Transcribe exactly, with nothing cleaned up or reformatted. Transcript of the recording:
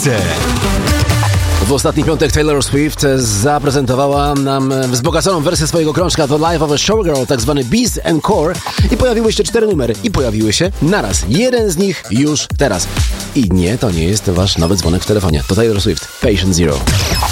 Ekstraklasy. W ostatni piątek Taylor Swift zaprezentowała nam wzbogaconą wersję swojego krążka The Life of a Showgirl, tak zwany Beast and Core, i pojawiły się cztery numery i pojawiły się naraz. Jeden z nich już teraz. I nie, to nie jest wasz nowy dzwonek w telefonie. To Taylor Swift, Patient Zero.